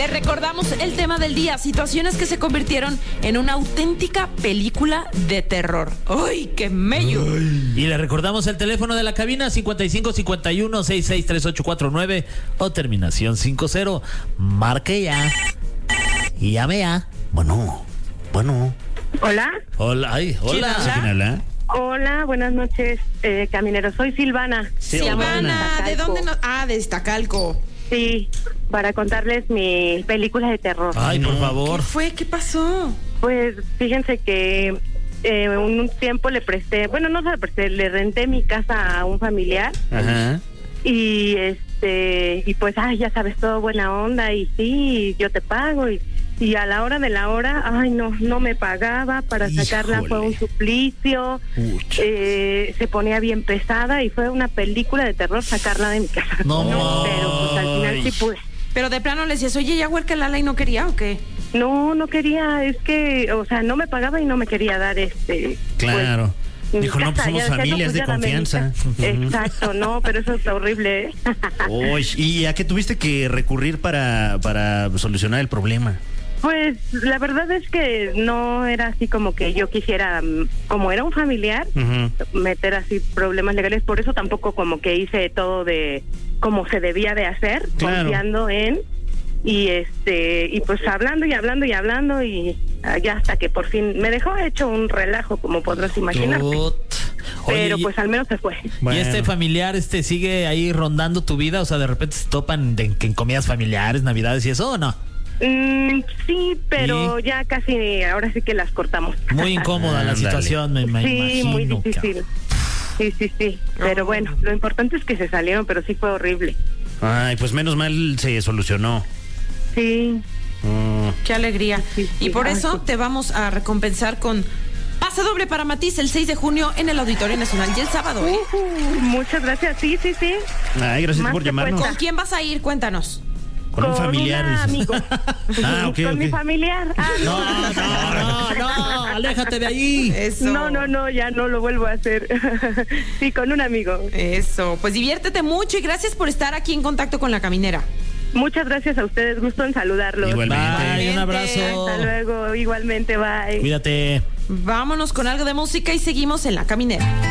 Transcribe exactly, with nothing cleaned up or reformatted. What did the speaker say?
Les recordamos el tema del día, situaciones que se convirtieron en una auténtica película de terror. ¡Ay, qué mello! Ay. Y le recordamos el teléfono de la cabina cincuenta y cinco cincuenta y uno sesenta y seis treinta y ocho cuarenta y nueve o terminación cincuenta. Marque ya. Y llame ya. Bueno, bueno. Hola. Hola, ay, hola. ¿Quién habla? Hola, buenas noches, eh, camineros. Soy Silvana. Silvana, ¿de dónde nos...? Ah, de Iztacalco. Sí, para contarles mi película de terror. Ay, por favor. ¿Qué fue? ¿Qué pasó? Pues fíjense que eh, un tiempo le presté, bueno, no se le presté, le renté mi casa a un familiar. Ajá. Y este, y pues, ay, ya sabes, todo buena onda, y sí, yo te pago, y, y a la hora de la hora, ay, no, no me pagaba, para sacarla Híjole. fue un suplicio, Ucha. eh, se ponía bien pesada, y fue una película de terror sacarla de mi casa. No, pero pues al final sí pude. Pero de plano le decías, oye, ya huerca Lala y no quería, ¿o qué? No, no quería, es que, o sea, no me pagaba y no me quería dar este... Claro. pues, Dijo, no, pues somos ya decía, familias pues, de ya dame mi confianza. casa. Exacto, no, pero eso está horrible, ¿eh? Uy, ¿y a qué tuviste que recurrir para, para solucionar el problema? Pues la verdad es que no era así como que yo quisiera, mm, como era un familiar, Ujú. meter así problemas legales, por eso tampoco como que hice todo de como se debía de hacer, Claro. confiando en, y este, y pues hablando y hablando y hablando, y ah, ya hasta que por fin me dejó hecho un relajo, como podrás imaginarte, Tut. Oye, pero y- pues al menos se fue. ¿Y Bueno. este familiar este sigue ahí rondando tu vida? O sea, de repente se topan de, que en comidas familiares, navidades y eso, ¿o no? Mm, sí, pero ¿Y? ya casi, ahora sí que las cortamos. Muy incómoda la Ándale. situación, me, me Sí, imagino. muy cabrón. difícil. Sí, sí, sí. Pero bueno, lo importante es que se salieron, pero sí fue horrible. Ay, pues menos mal se solucionó. Sí. Mm. Qué alegría. Sí, sí, Y por ay, eso sí. te vamos a recompensar con pase doble para Matiz el seis de junio en el Auditorio Nacional y el sábado, ¿eh? Uh, muchas gracias. Sí, sí, sí. Ay, gracias Más por que llamarnos. cuenta. ¿Con quién vas a ir? Cuéntanos. Con un familiar. un dices. amigo. Ah, ok, Con ok. mi familiar. Ah, No, no, no, no, aléjate de ahí. Eso. No, no, no, ya no lo vuelvo a hacer. Sí, con un amigo. Eso. Pues diviértete mucho y gracias por estar aquí en contacto con la caminera. Muchas gracias a ustedes. Gusto en saludarlos. Igualmente. Bye, un abrazo. Hasta luego. Igualmente, bye. Cuídate. Vámonos con algo de música y seguimos en la caminera.